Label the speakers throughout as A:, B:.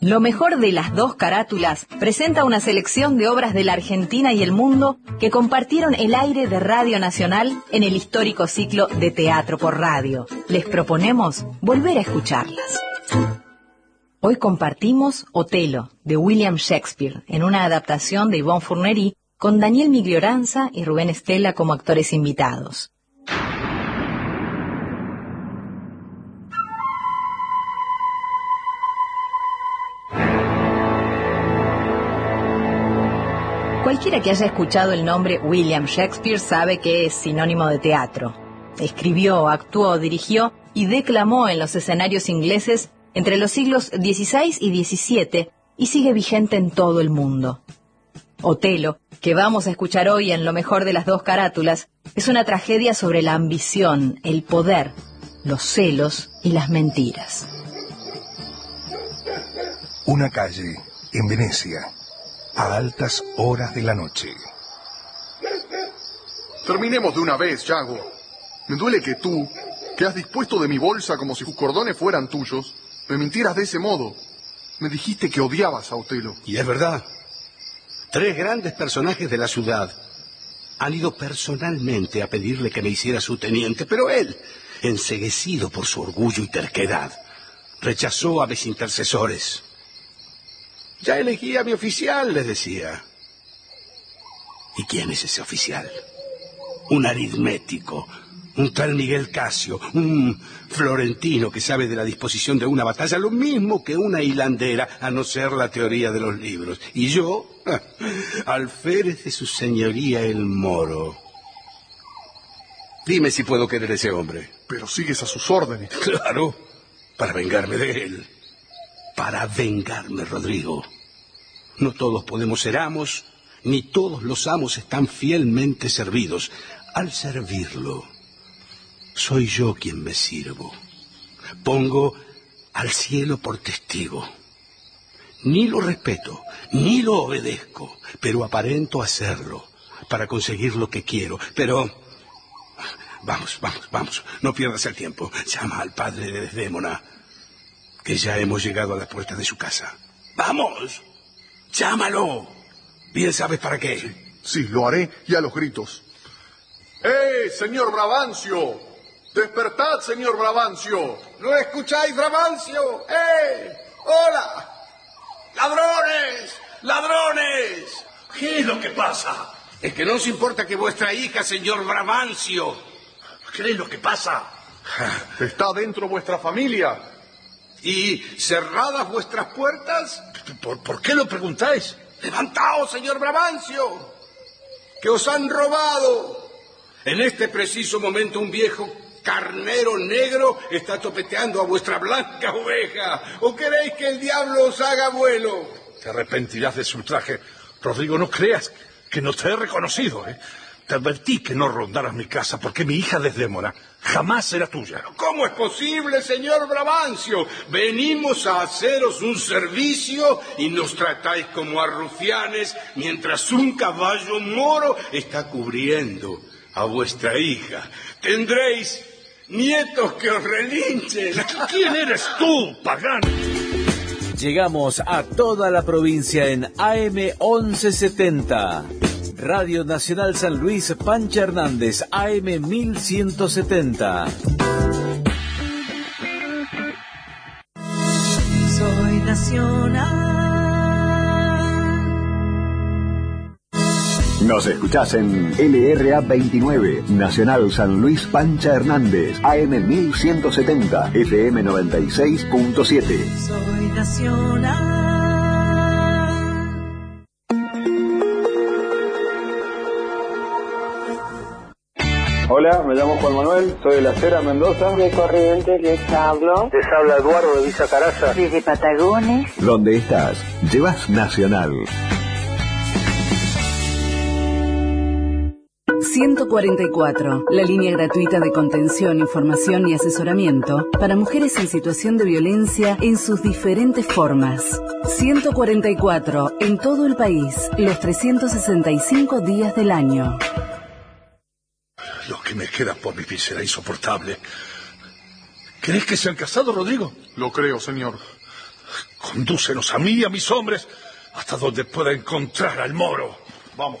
A: Lo mejor de las dos carátulas presenta una selección de obras de la Argentina y el mundo que compartieron el aire de Radio Nacional en el histórico ciclo de Teatro por Radio. Les proponemos volver a escucharlas. Hoy compartimos Otelo, de William Shakespeare, en una adaptación de Yvonne Fournery, con Daniel Miglioranza y Rubén Estela como actores invitados. Cualquiera que haya escuchado el nombre William Shakespeare sabe que es sinónimo de teatro. Escribió, actuó, dirigió y declamó en los escenarios ingleses entre los siglos XVI y XVII y sigue vigente en todo el mundo. Otelo, que vamos a escuchar hoy en Lo mejor de las dos carátulas, es una tragedia sobre la ambición, el poder, los celos y las mentiras.
B: Una calle en Venecia, a altas horas de la noche.
C: Terminemos de una vez, Yago. Me duele que tú, que has dispuesto de mi bolsa como si sus cordones fueran tuyos, me mintieras de ese modo. Me dijiste que odiabas a Otelo.
D: Y es verdad. 3 grandes personajes de la ciudad han ido personalmente a pedirle que me hiciera su teniente, pero él, enceguecido por su orgullo y terquedad, rechazó a mis intercesores. Ya elegí a mi oficial, les decía. ¿Y quién es ese oficial? Un aritmético, un tal Miguel Casio, un florentino que sabe de la disposición de una batalla, lo mismo que una hilandera, a no ser la teoría de los libros. Y yo, alférez de su señoría el moro. Dime si puedo querer a ese hombre.
C: Pero sigues a sus órdenes.
D: Claro, para vengarme de él. Para vengarme, Rodrigo. No todos podemos ser amos, ni todos los amos están fielmente servidos. Al servirlo, soy yo quien me sirvo. Pongo al cielo por testigo. Ni lo respeto, ni lo obedezco, pero aparento hacerlo para conseguir lo que quiero. Pero vamos, no pierdas el tiempo. Llama al padre de Desdémona, que ya hemos llegado a las puertas de su casa. ¡Vamos! ¡Llámalo! Bien sabes para qué.
C: Sí, lo haré y a los gritos. ¡Eh, señor Brabancio! ¡Despertad, señor Brabancio!
E: ¿No escucháis, Brabancio? ¡Eh! ¡Hola! ¡Ladrones! ¡Ladrones!
D: ¿Qué es lo que pasa? Es que no os importa que vuestra hija, señor Brabancio. ¿Qué es lo que pasa?
C: ¿Está dentro vuestra familia?
D: ¿Y cerradas vuestras puertas? ¿Por qué lo preguntáis? ¡Levantaos, señor Brabancio! ¡Que os han robado! En este preciso momento un viejo carnero negro está topeteando a vuestra blanca oveja. ¿O queréis que el diablo os haga vuelo?
F: Te arrepentirás de su traje. Rodrigo, no creas que no te he reconocido, ¿eh? Te advertí que no rondaras mi casa porque mi hija Desdémona jamás será tuya.
D: ¿Cómo es posible, señor Brabancio? Venimos a haceros un servicio y nos tratáis como a rufianes mientras un caballo moro está cubriendo a vuestra hija. Tendréis nietos que os relinchen.
F: ¿Quién eres tú, pagano?
G: Llegamos a toda la provincia en AM 1170. Radio Nacional San Luis, Pancha Hernández, AM 1170.
H: Soy nacional.
I: Nos escuchás en LRA 29, Nacional San Luis Pancha Hernández, AM 1170, FM 96.7.
H: Soy nacional.
J: Hola, me llamo Juan Manuel, soy de La Cera, Mendoza.
K: De Corrientes les hablo.
J: Les habla Eduardo de Villa Caraza.
H: Desde Patagones.
I: Donde estás, llevas Nacional.
A: 144, la línea gratuita de contención, información y asesoramiento para mujeres en situación de violencia en sus diferentes formas. 144, en todo el país, los 365 días del año.
F: Lo que me queda por vivir será insoportable. ¿Crees que se han casado, Rodrigo?
C: Lo creo, señor.
F: Condúcenos a mí y a mis hombres hasta donde pueda encontrar al moro. Vamos.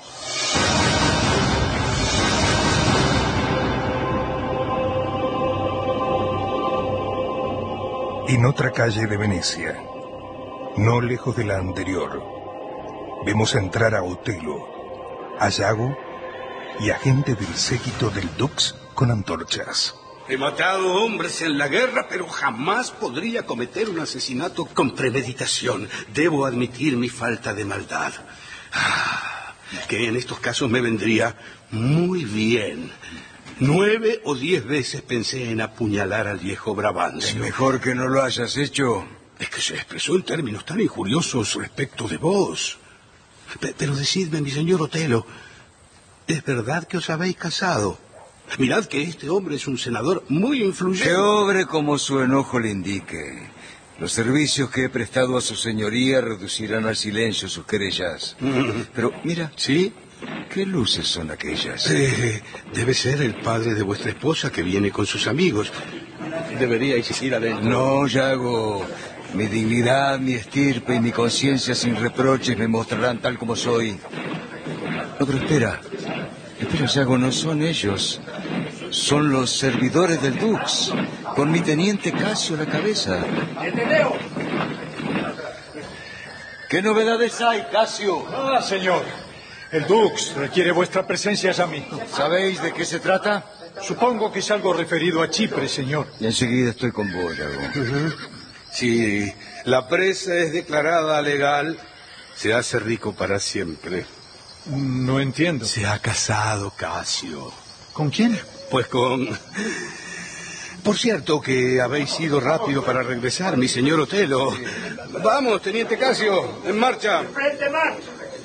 B: En otra calle de Venecia, no lejos de la anterior, vemos entrar a Otelo, a Yago y a gente del séquito del Dux con antorchas.
D: He matado hombres en la guerra, pero jamás podría cometer un asesinato con premeditación. Debo admitir mi falta de maldad. Que en estos casos me vendría muy bien. 9 o 10 veces pensé en apuñalar al viejo Brabantio.
L: Es mejor que no lo hayas hecho.
D: Es que se expresó en términos tan injuriosos respecto de vos. Pero decidme, mi señor Otelo, ¿es verdad que os habéis casado? Mirad que este hombre es un senador muy influyente.
L: Que obre como su enojo le indique. Los servicios que he prestado a su señoría reducirán al silencio sus querellas. Pero, mira,
D: ¿sí?
L: ¿Qué luces son aquellas?
D: Debe ser el padre de vuestra esposa que viene con sus amigos. Deberíais ir adentro.
L: No, Yago. Mi dignidad, mi estirpe y mi conciencia sin reproches me mostrarán tal como soy. No, pero espera. Espera, Yago, no son ellos. Son los servidores del Dux, con mi teniente Casio a la cabeza. ¿Qué novedades hay, Casio?
M: Señor. El Dux requiere vuestra presencia ya mismo.
L: ¿Sabéis de qué se trata?
M: Supongo que es algo referido a Chipre, señor.
L: Y enseguida estoy con vos, Yago.
D: Si la presa es declarada legal, se hace rico para siempre.
M: No entiendo.
D: Se ha casado, Casio.
M: ¿Con quién?
D: Pues con... Por cierto que habéis sido rápido para regresar, mi señor Otelo. Sí. Vamos, teniente Casio, en marcha.
N: ¡Frente, marcha!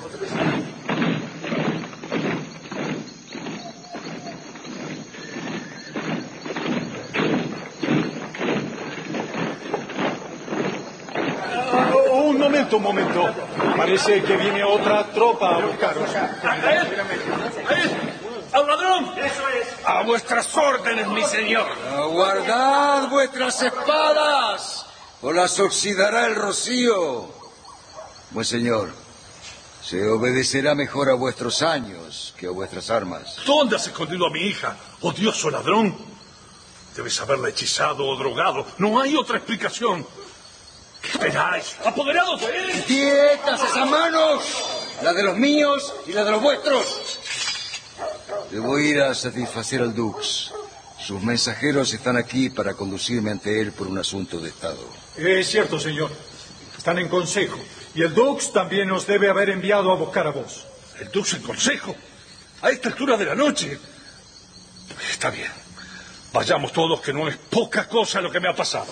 M: Un momento. Parece que viene otra tropa a buscaros.
N: ¡A él! ¡Al ladrón! ¡Eso es!
D: ¡A vuestras órdenes, mi señor!
L: ¡Aguardad vuestras espadas! ¡O las oxidará el rocío! Buen señor, se obedecerá mejor a vuestros años que a vuestras armas.
F: ¿Dónde has escondido a mi hija, odioso ladrón? Debes haberla hechizado o drogado. No hay otra explicación. ¿Qué esperáis? ¡Apoderados de él!
L: ¡Quietas esas manos! La de los míos y la de los vuestros. Debo ir a satisfacer al Dux. Sus mensajeros están aquí para conducirme ante él por un asunto de Estado.
M: Es cierto, señor. Están en consejo. Y el Dux también nos debe haber enviado a buscar a vos.
F: ¿El Dux en consejo? ¿A esta altura de la noche? Está bien. Vayamos todos, que no es poca cosa lo que me ha pasado.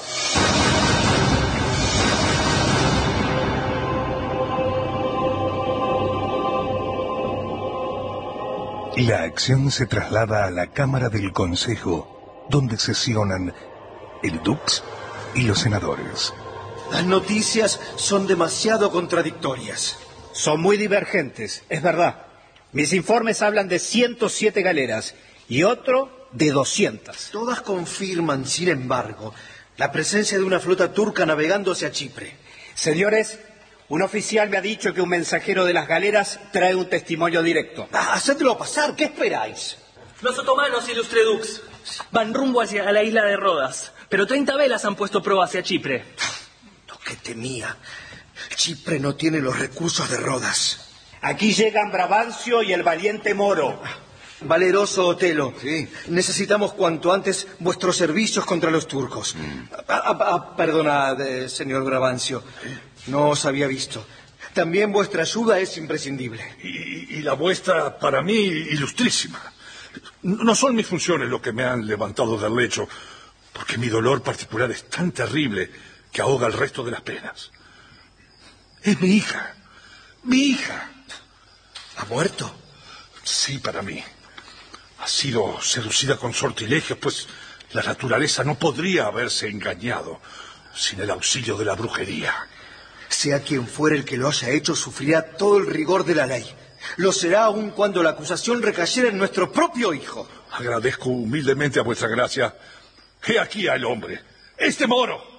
B: La acción se traslada a la Cámara del Consejo, donde sesionan el Dux y los senadores.
O: Las noticias son demasiado contradictorias.
P: Son muy divergentes, es verdad. Mis informes hablan de 107 galeras y otro de 200.
O: Todas confirman, sin embargo, la presencia de una flota turca navegando hacia Chipre.
P: Señores, un oficial me ha dicho que un mensajero de las galeras trae un testimonio directo.
O: Hacedlo pasar, ¿qué esperáis?
Q: Los otomanos, ilustre Dux, van rumbo hacia la isla de Rodas, pero 30 velas han puesto proa hacia Chipre.
O: Lo que temía. Chipre no tiene los recursos de Rodas.
P: Aquí llegan Brabantio y el valiente Moro.
O: Valeroso Otelo,
L: sí.
O: Necesitamos cuanto antes vuestros servicios contra los turcos. Perdonad, señor Brabantio. No os había visto. También vuestra ayuda es imprescindible.
F: Y la vuestra, para mí, ilustrísima. No son mis funciones lo que me han levantado del lecho, porque mi dolor particular es tan terrible que ahoga el resto de las penas. Es mi hija. Mi hija.
O: ¿Ha muerto?
F: Sí, para mí. Ha sido seducida con sortilegios, pues la naturaleza no podría haberse engañado sin el auxilio de la brujería.
O: Sea quien fuera el que lo haya hecho, sufrirá todo el rigor de la ley. Lo será aun cuando la acusación recayera en nuestro propio hijo.
F: Agradezco humildemente a vuestra gracia. He aquí al hombre, este Moro.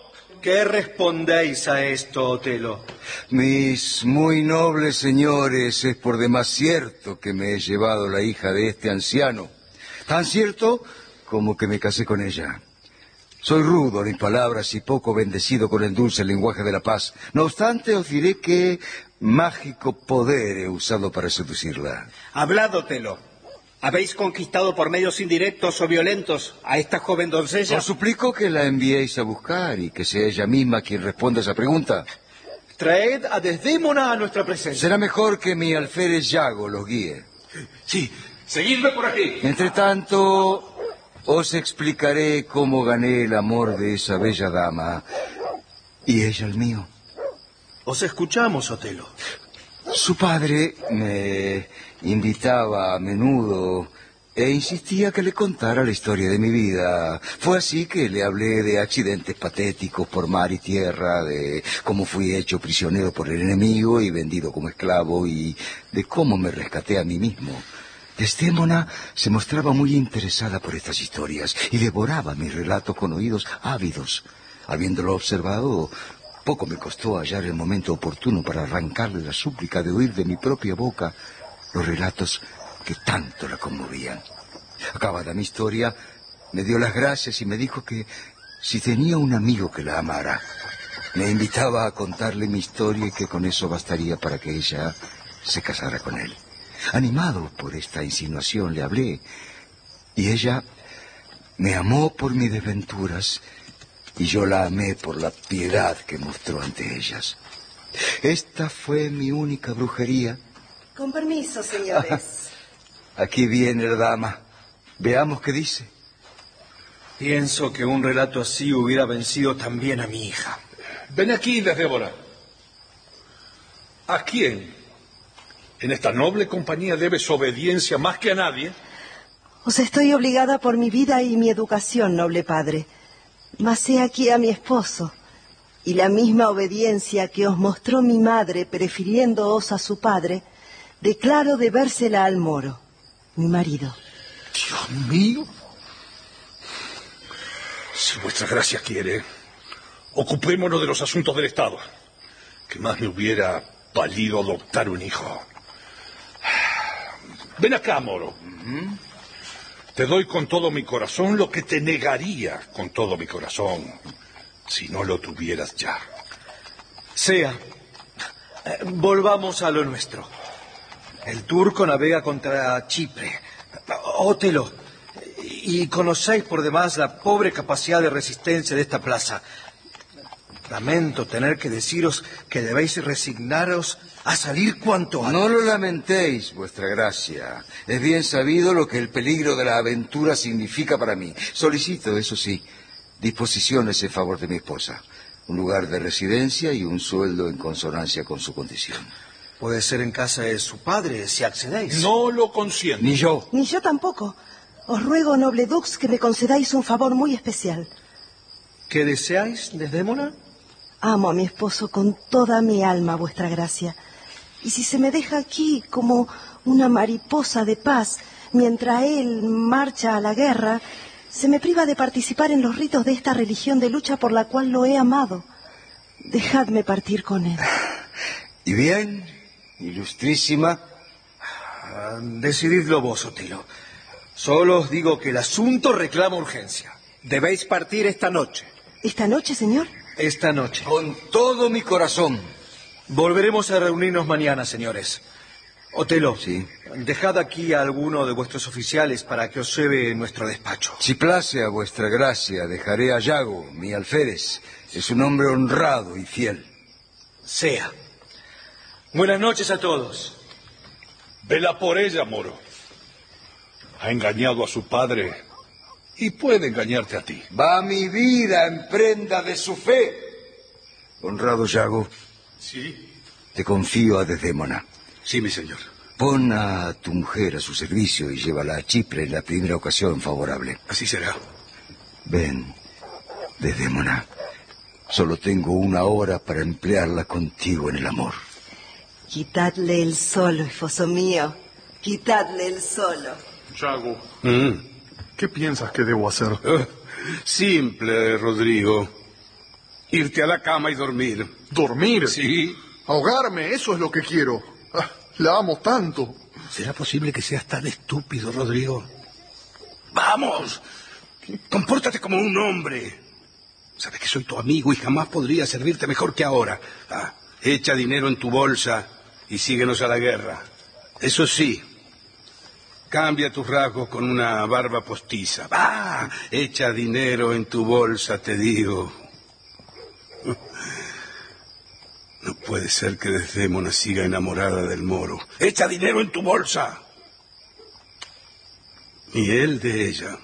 O: ¿Qué respondéis a esto, Otelo?
L: Mis muy nobles señores, es por demás cierto que me he llevado la hija de este anciano. Tan cierto como que me casé con ella. Soy rudo en mis palabras y poco bendecido con el dulce lenguaje de la paz. No obstante, os diré que mágico poder he usado para seducirla.
P: Hablad, Otelo. ¿Habéis conquistado por medios indirectos o violentos a esta joven doncella?
L: Os suplico que la enviéis a buscar y que sea ella misma quien responda a esa pregunta.
O: Traed a Desdémona a nuestra presencia.
L: Será mejor que mi alférez Yago los guíe.
N: Sí, seguidme por aquí.
L: Entre tanto, os explicaré cómo gané el amor de esa bella dama y ella el mío.
O: Os escuchamos, Otelo.
L: Su padre me invitaba a menudo e insistía que le contara la historia de mi vida. Fue así que le hablé de accidentes patéticos por mar y tierra, de cómo fui hecho prisionero por el enemigo y vendido como esclavo, y de cómo me rescaté a mí mismo. Desdémona se mostraba muy interesada por estas historias y devoraba mis relatos con oídos ávidos. Habiéndolo observado, poco me costó hallar el momento oportuno para arrancarle la súplica de oír de mi propia boca los relatos que tanto la conmovían. Acabada mi historia, me dio las gracias y me dijo que si tenía un amigo que la amara, me invitaba a contarle mi historia y que con eso bastaría para que ella se casara con él. Animado por esta insinuación le hablé, y ella me amó por mis desventuras, y yo la amé por la piedad que mostró ante ellas. Esta fue mi única brujería.
R: Con permiso, señores.
L: Aquí viene la dama. Veamos qué dice.
O: Pienso que un relato así hubiera vencido también a mi hija.
F: Ven aquí, Desdémona. ¿A quién en esta noble compañía debes obediencia más que a nadie?
R: Os estoy obligada por mi vida y mi educación, noble padre. Mas he aquí a mi esposo, y la misma obediencia que os mostró mi madre prefiriéndoos a su padre, declaro debérsela al moro, mi marido.
F: Dios mío. Si vuestra gracia quiere, ocupémonos de los asuntos del Estado, que más me hubiera valido adoptar un hijo. Ven acá, moro. Te doy con todo mi corazón lo que te negaría con todo mi corazón si no lo tuvieras ya.
O: Sea. Volvamos a lo nuestro. El turco navega contra Chipre. Otelo, y conocéis por demás la pobre capacidad de resistencia de esta plaza. Lamento tener que deciros que debéis resignaros a salir cuanto antes.
L: No lo lamentéis, vuestra gracia. Es bien sabido lo que el peligro de la aventura significa para mí. Solicito, eso sí, disposiciones en favor de mi esposa. Un lugar de residencia y un sueldo en consonancia con su condición.
O: Puede ser en casa de su padre, si accedéis.
F: No lo consiento.
L: Ni yo.
R: Ni yo tampoco. Os ruego, noble dux, que me concedáis un favor muy especial.
O: ¿Qué deseáis, Desdémona?
R: Amo a mi esposo con toda mi alma, vuestra gracia. Y si se me deja aquí como una mariposa de paz, mientras él marcha a la guerra, se me priva de participar en los ritos de esta religión de lucha por la cual lo he amado. Dejadme partir con él.
L: ¿Y bien, ilustrísima?
O: Decididlo vos, Otelo. Solo os digo que el asunto reclama urgencia.
P: Debéis partir esta noche.
R: ¿Esta noche, señor?
O: Esta noche.
L: Con todo mi corazón.
O: Volveremos a reunirnos mañana, señores. Otelo,
L: sí.
O: Dejad aquí a alguno de vuestros oficiales para que os lleve en nuestro despacho.
L: Si place a vuestra gracia, dejaré a Yago, mi alférez. Es un hombre honrado y fiel.
O: Sea. Buenas noches a todos.
F: Vela por ella, moro. Ha engañado a su padre y puede engañarte a ti.
L: Va mi vida en prenda de su fe. Honrado Yago.
F: Sí.
L: Te confío a Desdémona.
N: Sí, mi señor.
L: Pon a tu mujer a su servicio y llévala a Chipre en la primera ocasión favorable.
N: Así será.
L: Ven, Desdémona. Solo tengo 1 hora para emplearla contigo en el amor.
R: Quitadle el solo, esposo mío. Quitadle el solo.
C: Yago, ¿qué piensas que debo hacer?
D: Simple, Rodrigo. Irte a la cama y dormir.
C: ¿Dormir?
D: Sí.
C: Ahogarme, eso es lo que quiero. La amo tanto.
D: ¿Será posible que seas tan estúpido, Rodrigo? ¡Vamos! Compórtate como un hombre. Sabes que soy tu amigo y jamás podría servirte mejor que ahora. Echa dinero en tu bolsa y síguenos a la guerra. Eso sí, cambia tus rasgos con una barba postiza. Echa dinero en tu bolsa, te digo. No puede ser que Desdémona siga enamorada del moro. ¡Echa dinero en tu bolsa! Ni él de ella.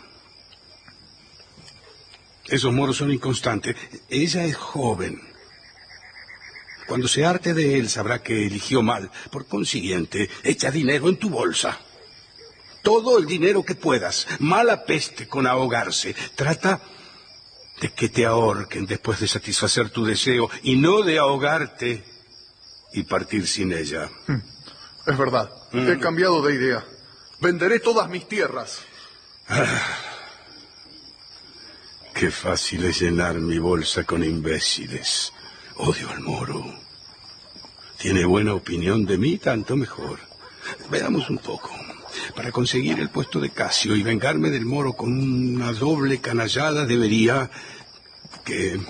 D: Esos moros son inconstantes. Ella es joven. Cuando se harte de él, sabrá que eligió mal. Por consiguiente, echa dinero en tu bolsa. Todo el dinero que puedas. Mala peste con ahogarse. Trata de que te ahorquen después de satisfacer tu deseo y no de ahogarte y partir sin ella.
C: Es verdad. He cambiado de idea. Venderé todas mis tierras.
D: Qué fácil es llenar mi bolsa con imbéciles. Odio al moro. Tiene buena opinión de mí, tanto mejor. Veamos un poco. Para conseguir el puesto de Casio y vengarme del moro con una doble canallada debería... ¿Qué?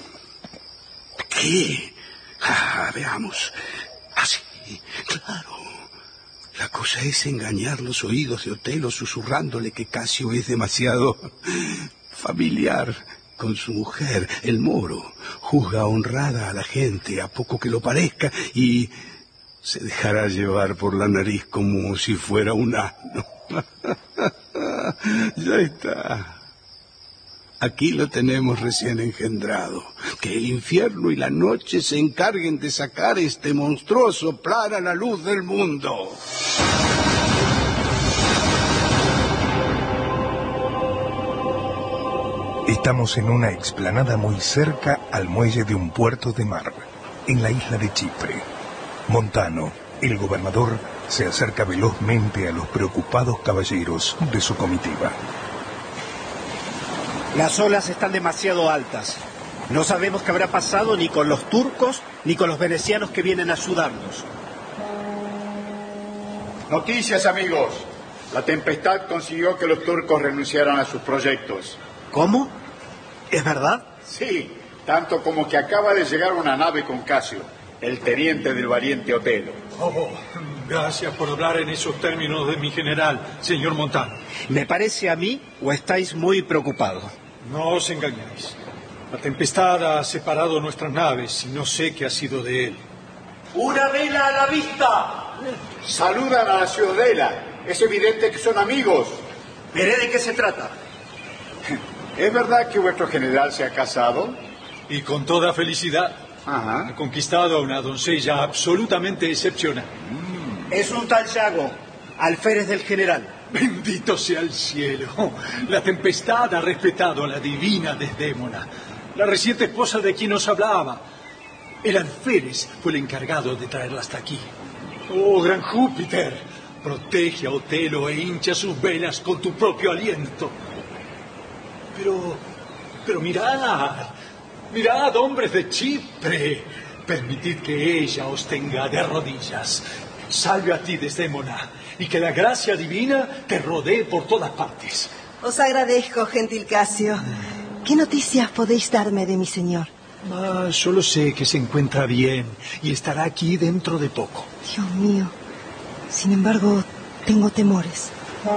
D: Veamos. Sí, claro. La cosa es engañar los oídos de Otelo susurrándole que Casio es demasiado familiar con su mujer. El moro juzga honrada a la gente a poco que lo parezca y se dejará llevar por la nariz como si fuera un asno. Ya está. Aquí lo tenemos recién engendrado. Que el infierno y la noche se encarguen de sacar este monstruoso plan a la luz del mundo.
B: Estamos en una explanada muy cerca al muelle de un puerto de mar, en la isla de Chipre. Montano, el gobernador, se acerca velozmente a los preocupados caballeros de su comitiva.
P: Las olas están demasiado altas. No sabemos qué habrá pasado ni con los turcos ni con los venecianos que vienen a ayudarnos.
S: Noticias, amigos. La tempestad consiguió que los turcos renunciaran a sus proyectos.
P: ¿Cómo? ¿Es verdad?
S: Sí, tanto como que acaba de llegar una nave con Casio, el teniente del valiente Otelo.
M: Gracias por hablar en esos términos de mi general, señor Montano.
P: ¿Me parece a mí o estáis muy preocupados?
M: No os engañéis. La tempestad ha separado nuestras naves y no sé qué ha sido de él.
E: ¡Una vela a la vista!
S: Saludan a la ciudadela. Es evidente que son amigos.
P: Veré de qué se trata.
S: ¿Es verdad que vuestro general se ha casado?
M: Y con toda felicidad.
S: Ajá.
M: Ha conquistado a una doncella absolutamente excepcional.
P: Es un tal Yago, alférez del general.
M: Bendito sea el cielo. La tempestad ha respetado a la divina Desdémona, la reciente esposa de quien os hablaba. El alférez fue el encargado de traerla hasta aquí. Oh, gran Júpiter, protege a Otelo e hincha sus velas con tu propio aliento. Pero mirad, hombres de Chipre, permitid que ella os tenga de rodillas. Salve a ti, Desdémona, y que la gracia divina te rodee por todas partes.
R: Os agradezco, gentil Casio. ¿Qué noticias podéis darme de mi señor?
M: Solo sé que se encuentra bien y estará aquí dentro de poco.
R: Dios mío. Sin embargo, tengo temores.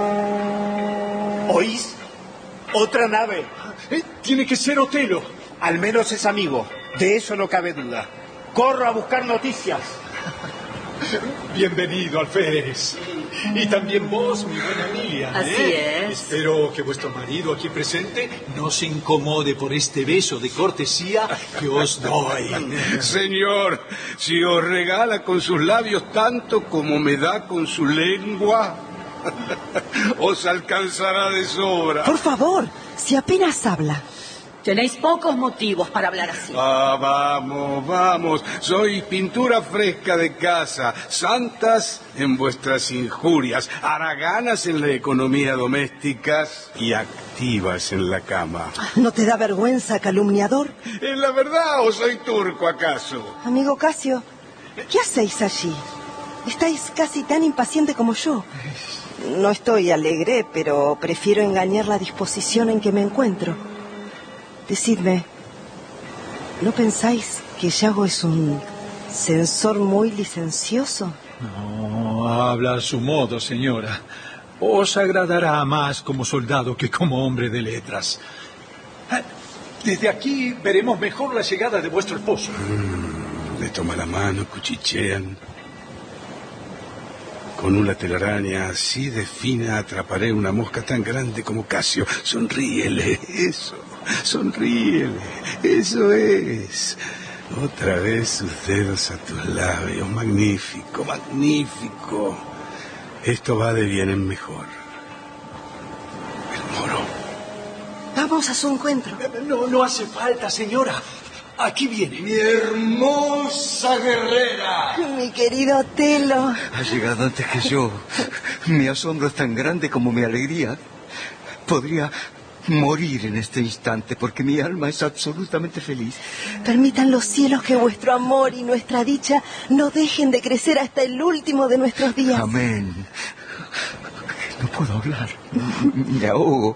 P: ¿Oís? Otra nave.
M: Tiene que ser Otelo.
P: Al menos es amigo. De eso no cabe duda. Corro a buscar noticias.
M: Bienvenido, alférez. Y también vos, mi buena Emilia.
A: Así es.
M: Espero que vuestro marido aquí presente no se incomode por este beso de cortesía que os doy.
D: Señor, si os regala con sus labios tanto como me da con su lengua, os alcanzará de sobra.
R: Por favor, si apenas habla.
T: Tenéis pocos motivos para hablar así.
D: Ah, vamos. Soy pintura fresca de casa, santas en vuestras injurias, haraganas en la economía doméstica y activas en la cama.
R: ¿No te da vergüenza, calumniador?
D: ¿Es la verdad o soy turco acaso?
R: Amigo Casio, ¿qué hacéis allí? Estáis casi tan impaciente como yo. No estoy alegre, pero prefiero engañar la disposición en que me encuentro. Decidme, ¿no pensáis que Yago es un censor muy licencioso?
M: No, habla a su modo, señora. Os agradará más como soldado que como hombre de letras. Desde aquí veremos mejor la llegada de vuestro esposo.
D: Le toma la mano, cuchichean. Con una telaraña así de fina atraparé una mosca tan grande como Casio. Sonríele, eso. Sonríele, eso es. Otra vez sus dedos a tus labios. Magnífico, magnífico. Esto va de bien en mejor. El moro.
R: Vamos a su encuentro.
M: No hace falta, señora. Aquí viene.
L: Mi hermosa guerrera.
R: Mi querido Otelo.
L: Ha llegado antes que yo. Mi asombro es tan grande como mi alegría. Podría morir en este instante porque mi alma es absolutamente feliz.
R: Permitan los cielos que vuestro amor y nuestra dicha no dejen de crecer hasta el último de nuestros días.
L: Amén. No puedo hablar. Me ahogo.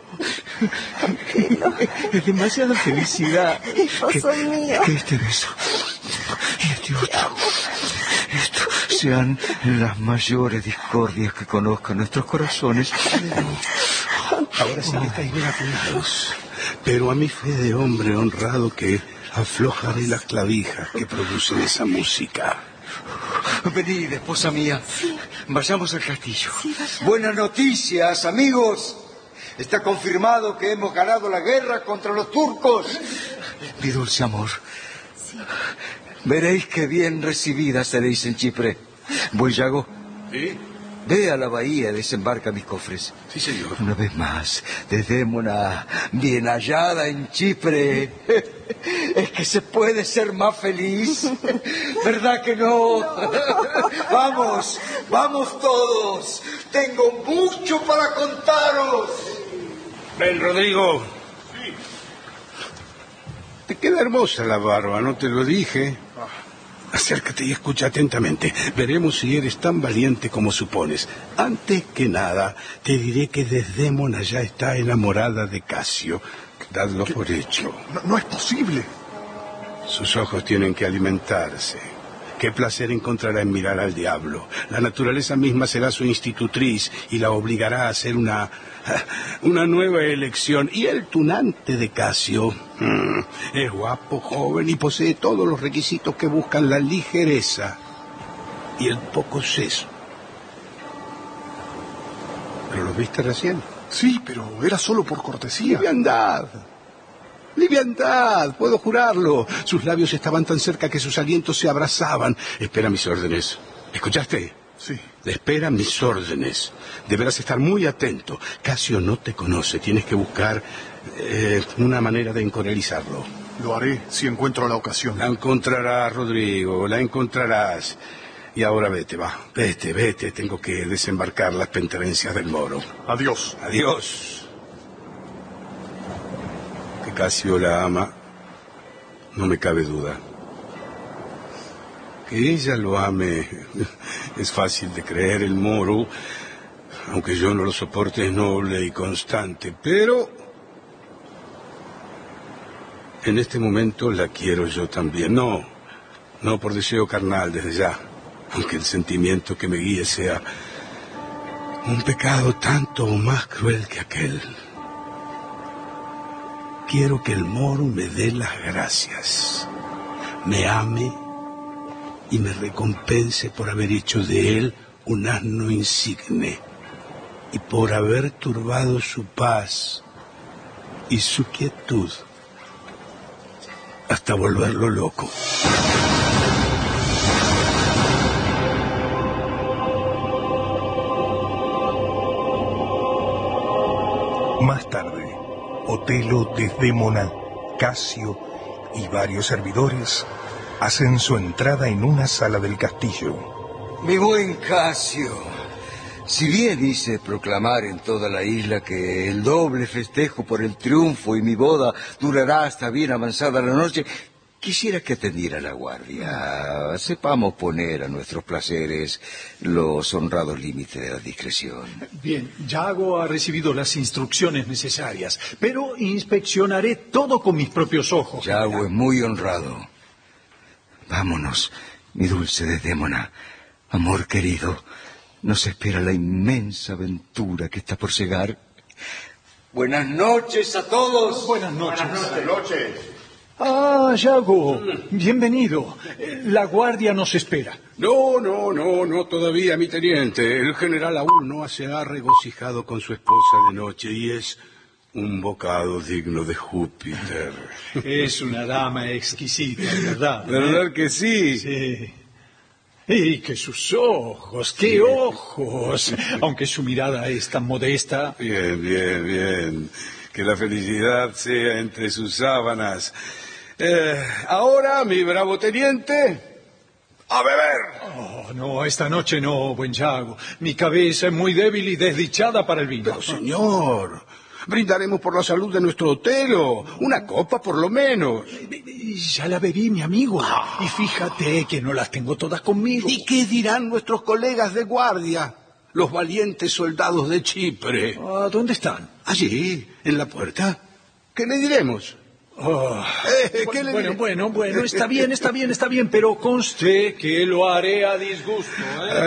L: Es demasiada felicidad.
R: Esposo mío.
L: Que este beso y este otro, esto sean las mayores discordias que conozcan nuestros corazones.
D: Ahora sí que estáis bien afinados. Pero a mi fe de hombre honrado que aflojaré las clavijas que producen esa música.
L: Venid, esposa mía.
R: Sí.
L: Vayamos al castillo.
R: Sí, vayamos.
L: Buenas noticias, amigos. Está confirmado que hemos ganado la guerra contra los turcos. Mi dulce amor.
R: Sí.
L: Veréis qué bien recibida seréis en Chipre. Buen Yago.
D: ¿Sí?
L: Ve a la bahía y desembarca mis cofres.
D: Sí, señor.
L: Una vez más, Desdémona, bien hallada en Chipre. Es que se puede ser más feliz. ¿Verdad que no? Vamos, vamos todos. Tengo mucho para contaros.
D: Ven, Rodrigo. Sí. Te queda hermosa la barba, ¿no te lo dije? Acércate y escucha atentamente. Veremos si eres tan valiente como supones. Antes que nada, te diré que Desdémona ya está enamorada de Casio. Dadlo por hecho.
C: No es posible.
D: Sus ojos tienen que alimentarse. Qué placer encontrará en mirar al diablo. La naturaleza misma será su institutriz y la obligará a hacer una nueva elección. Y el tunante de Casio es guapo, joven y posee todos los requisitos que buscan la ligereza y el poco seso. ¿Pero lo viste recién?
C: Sí, pero era solo por cortesía.
D: Liviandad, puedo jurarlo. Sus labios estaban tan cerca que sus alientos se abrazaban. Espera mis órdenes. ¿Escuchaste?
C: Sí.
D: Espera mis órdenes. Deberás estar muy atento. Casio no te conoce. Tienes que buscar una manera de encolerizarlo.
C: Lo haré si encuentro la ocasión.
D: La encontrarás, Rodrigo. La encontrarás. Y ahora vete, va. Vete. Tengo que desembarcar las penterencias del moro.
C: Adiós.
D: Adiós. Casio la ama, no me cabe duda. Que ella lo ame es fácil de creer. El moro, aunque yo no lo soporte, es noble y constante, pero en este momento la quiero yo también. No por deseo carnal desde ya, aunque el sentimiento que me guíe sea un pecado tanto o más cruel que aquel. Quiero que el moro me dé las gracias, me ame y me recompense por haber hecho de él un asno insigne y por haber turbado su paz y su quietud hasta volverlo loco.
B: Más tarde, Otelo, Desdémona Casio y varios servidores hacen su entrada en una sala del castillo.
L: Mi buen Casio, si bien hice proclamar en toda la isla que el doble festejo por el triunfo y mi boda durará hasta bien avanzada la noche, quisiera que atendiera la guardia. Sepamos poner a nuestros placeres los honrados límites de la discreción.
M: Bien, Yago ha recibido las instrucciones necesarias, pero inspeccionaré todo con mis propios ojos.
L: Yago es muy honrado. Vámonos, mi dulce Desdémona. Amor querido, nos espera la inmensa aventura que está por llegar. Buenas noches a todos.
M: Buenas noches.
S: Buenas noches.
M: Ah, Yago, bienvenido. La guardia nos espera.
D: No, todavía, mi teniente. El general aún no se ha regocijado con su esposa de noche y es un bocado digno de Júpiter.
M: Es una dama exquisita, ¿verdad?
D: ¿Verdad que sí?
M: Sí. Y que sus ojos, qué ojos, aunque su mirada es tan modesta.
D: Bien. Que la felicidad sea entre sus sábanas. Ahora, mi bravo teniente, a beber.
M: Oh, no, esta noche no, buen Yago. Mi cabeza es muy débil y desdichada para el vino.
D: Pero, señor, brindaremos por la salud de nuestro Otelo. Una copa, por lo menos.
M: Ya la bebí, mi amigo. Y fíjate que no las tengo todas conmigo.
D: ¿Y qué dirán nuestros colegas de guardia? Los valientes soldados de Chipre.
M: ¿Dónde están?
D: Allí, en la puerta. ¿Qué le diremos?
M: Bueno, está bien, pero conste que lo haré a disgusto.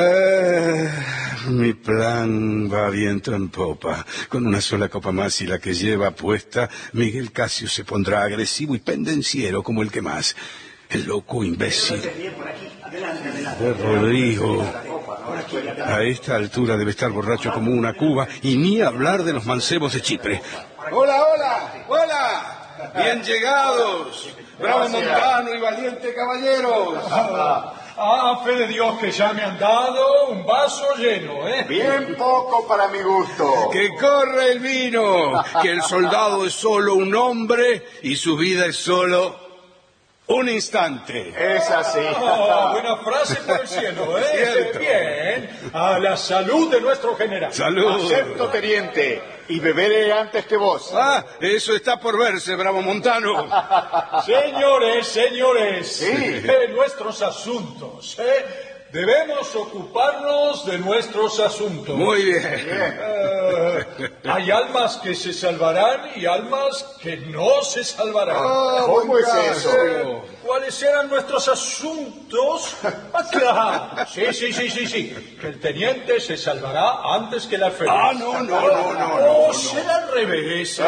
D: Mi plan va viento en popa. Con una sola copa más y la que lleva puesta, Miguel Casio se pondrá agresivo y pendenciero como el que más. El loco imbécil de Rodrigo. A esta altura debe estar borracho como una cuba y ni hablar de los mancebos de Chipre. ¡Hola! Bien llegados, bravo Montano y valiente caballeros.
M: Fe de Dios que ya me han dado un vaso lleno, ¿eh?
S: Bien poco para mi gusto.
D: Que corre el vino, que el soldado es solo un hombre y su vida es solo un instante.
S: Es así.
M: Buena frase por el cielo, ¿eh?
D: Cierto.
M: Bien, a la salud de nuestro general.
D: Salud.
S: Acepto, teniente, y beberé antes que vos.
D: Eso está por verse, bravo Montano.
M: Señores,
S: Sí.
M: Nuestros asuntos, debemos ocuparnos de nuestros asuntos.
D: Muy bien.
M: Hay almas que se salvarán y almas que no se salvarán.
S: ¿Cómo es eso?
M: ¿Cuáles eran nuestros asuntos? Claro. Sí. Que el teniente se salvará antes que la feliz.
S: No.
M: Será al revés.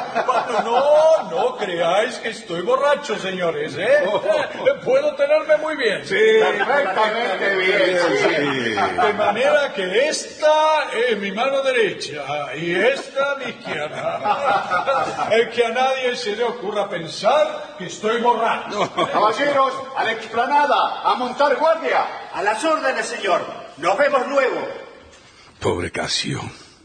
M: No creáis que estoy borracho, señores. Puedo tenerme muy bien.
D: Sí.
S: Perfectamente bien. Sí.
M: De manera que esta es mi mano derecha y esta mi izquierda. Que a nadie se le ocurra pensar que estoy borracho.
S: Caballeros, a la explanada, a montar guardia.
E: A las órdenes, señor. Nos vemos luego.
D: Pobre Casio.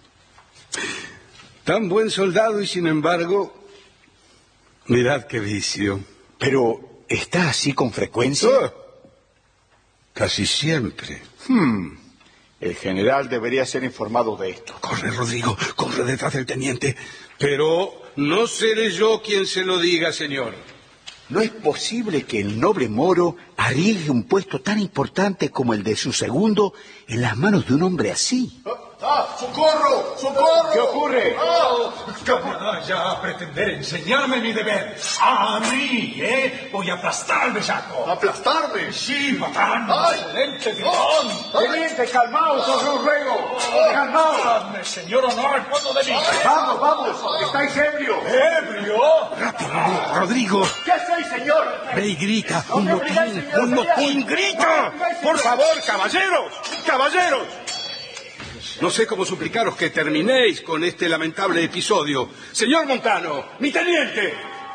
D: Tan buen soldado y sin embargo, mirad qué vicio.
P: Pero, ¿está así con frecuencia?
D: Casi siempre.
S: El general debería ser informado de esto.
D: Corre, Rodrigo, corre detrás del teniente. Pero no seré yo quien se lo diga, señor.
P: ¿No es posible que el noble moro arriesgue un puesto tan importante como el de su segundo en las manos de un hombre así?
S: ¡Socorro! ¿Qué ocurre?
M: Ya a pretender enseñarme mi deber. A mí, voy a aplastar, bellaco.
S: ¿Aplastarme?
M: Sí, matán. Excelente gritón.
S: Teniente, calmaos, os lo ruego. Calmaos.
M: Hazme, señor honor, cuando de mí.
S: Vamos, estáis ebrios.
M: ¿Ebrio?
D: Rápido, Rodrigo.
S: ¿Qué hacéis, señor?
D: Ve y grita, un motín, grita. Por favor, caballeros. No sé cómo suplicaros que terminéis con este lamentable episodio. Señor Montano, mi teniente.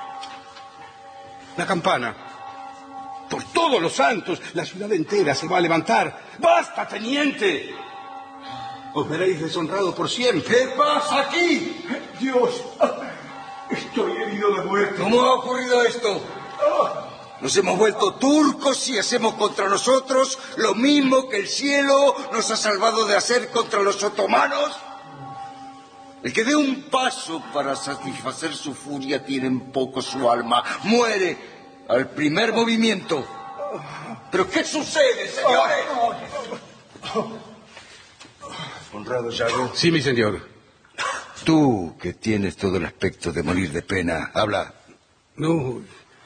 D: La campana. Por todos los santos, la ciudad entera se va a levantar. ¡Basta, teniente! Os veréis deshonrado por siempre.
M: ¿Qué pasa aquí? Dios, estoy herido. ocurrido de nuestro?
L: ¿Cómo ha ocurrido esto? Nos hemos vuelto turcos y hacemos contra nosotros lo mismo que el cielo nos ha salvado de hacer contra los otomanos. El que dé un paso para satisfacer su furia tiene en poco su alma. Muere al primer movimiento. ¿Pero qué sucede, señores? Honrado Yago.
D: Sí, mi señor.
L: Tú, que tienes todo el aspecto de morir de pena, habla.
D: No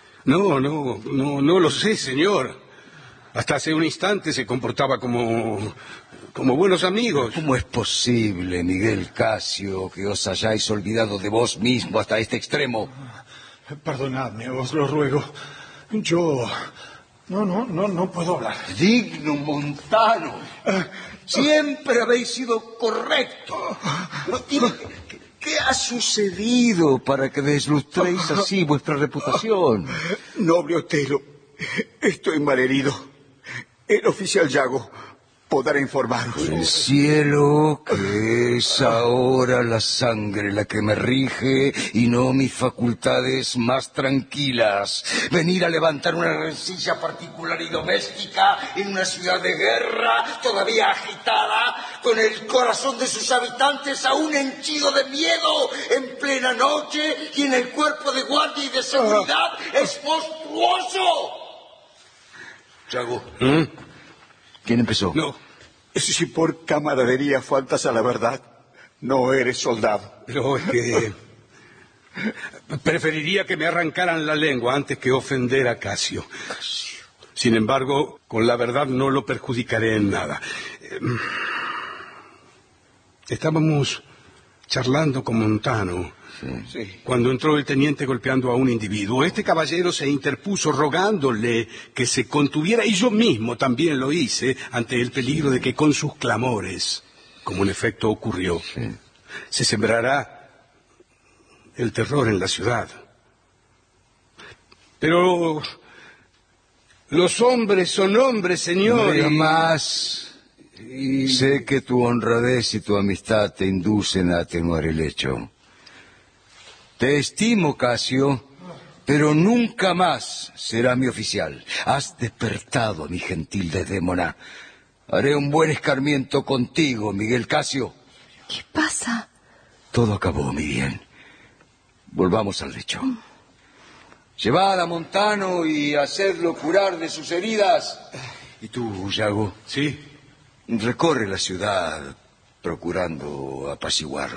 D: lo sé, señor. Hasta hace un instante se comportaba como buenos amigos.
L: ¿Cómo es posible, Miguel Casio, que os hayáis olvidado de vos mismo hasta este extremo?
M: Perdonadme, os lo ruego. Yo... No puedo hablar.
L: Digno Montano. Siempre habéis sido correctos. ¿Qué ha sucedido para que deslustréis así vuestra reputación?
P: Noble Otelo, estoy malherido. El oficial Yago podrá informaros.
L: El cielo, que es ahora la sangre la que me rige y no mis facultades más tranquilas. Venir a levantar una rencilla particular y doméstica en una ciudad de guerra todavía agitada, con el corazón de sus habitantes aún henchido de miedo en plena noche y en el cuerpo de guardia y de seguridad, es monstruoso. Yago. ¿Quién empezó?
P: No, si por camaradería faltas a la verdad, no eres soldado.
D: Pero es que... preferiría que me arrancaran la lengua antes que ofender a Casio. Sin embargo, con la verdad no lo perjudicaré en nada. Estábamos charlando con Montano. Sí. Cuando entró el teniente golpeando a un individuo, este caballero se interpuso rogándole que se contuviera, y yo mismo también lo hice ante el peligro de que con sus clamores, como en efecto ocurrió, se sembrará el terror en la ciudad. Pero los hombres son hombres, señor.
L: No diga más. Sé que tu honradez y tu amistad te inducen a atenuar el hecho. Te estimo, Casio, pero nunca más será mi oficial. Has despertado a mi gentil Desdémona. Haré un buen escarmiento contigo, Miguel Casio.
R: ¿Qué pasa?
L: Todo acabó, mi bien. Volvamos al lecho. Llevad a Montano y hacedlo curar de sus heridas. ¿Y tú, Yago?
D: Sí.
L: Recorre la ciudad procurando apaciguarlo.